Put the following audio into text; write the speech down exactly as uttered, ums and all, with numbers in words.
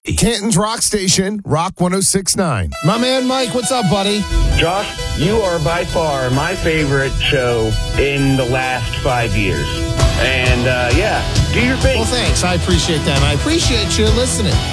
Canton's Rock Station, Rock one oh six point nine. My man Mike, what's up, buddy? Josh, you are by far my favorite show in the last five years. And, uh, yeah, do your thing. Well, thanks. I appreciate that. And I appreciate you listening.